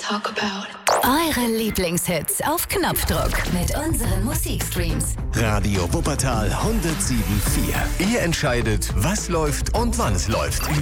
talk about. Eure Lieblingshits auf Knopfdruck mit unseren Musikstreams. Radio Wuppertal 107.4. Ihr entscheidet, was läuft und wann es läuft.